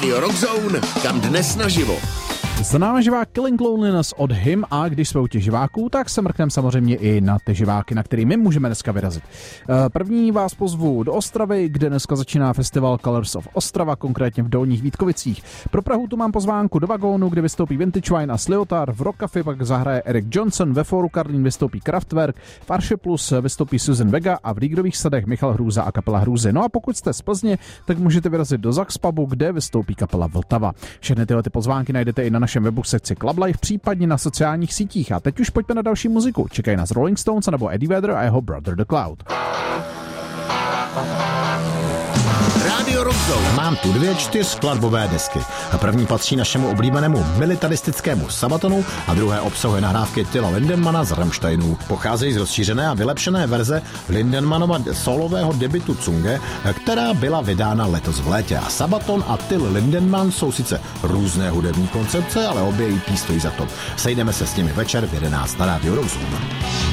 Rádio Rockzone, kam dnes naživo. Známe živák Killing Loneliness od Him a když jsme u těch živáků, tak se mrkneme samozřejmě i na ty živáky, na který my můžeme dneska vyrazit. První vás pozvu do Ostravy, kde dneska začíná festival Colors of Ostrava, konkrétně v Dolních Vítkovicích. Pro Prahu tu mám pozvánku do Vagónu, kde vystoupí Vintage Wine a Sliotar, v Rock Café pak zahraje Eric Johnson, ve Fóru Karlín vystoupí Kraftwerk, v Arše Plus vystoupí Susan Vega a v Lígrových sadech Michal Hrůza a kapela Hrůzy. No a pokud jste z Plzně, tak můžete vyrazit do Zax Pubu, kde vystoupí kapela Vltava. Všechny tyhle pozvánky najdete i na našem webu sekci Club Life, případně na sociálních sítích. A teď už pojďme na další muziku. Čekají nás Rolling Stones nebo Eddie Vedder a jeho Brother the Cloud. Rádio Rockzone. Mám tu 2 4skladbové desky. První patří našemu oblíbenému militaristickému Sabatonu a druhé obsahuje nahrávky Tilla Lindemana z Rammsteinů. Pocházejí z rozšířené a vylepšené verze Lindemanova solového debutu Zunge, která byla vydána letos v létě. A Sabaton a Till Lindemann jsou sice různé hudební koncepce, ale obě EP stojí za to. Sejdeme se s nimi večer v 11 na Rádiu Rockzone.